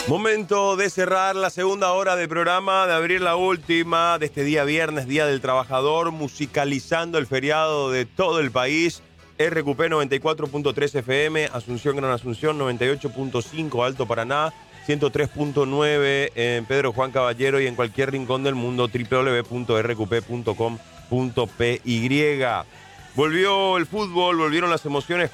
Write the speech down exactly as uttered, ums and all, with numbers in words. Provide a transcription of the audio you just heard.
Momento de cerrar la segunda hora de programa, de abrir la última de este día viernes, Día del Trabajador, musicalizando el feriado de todo el país. R Q P noventa y cuatro punto tres F M, Asunción Gran Asunción, noventa y ocho punto cinco Alto Paraná, ciento tres punto nueve en Pedro Juan Caballero y en cualquier rincón del mundo, doble u doble u doble u punto r q p punto com punto p y. Volvió el fútbol, volvieron las emociones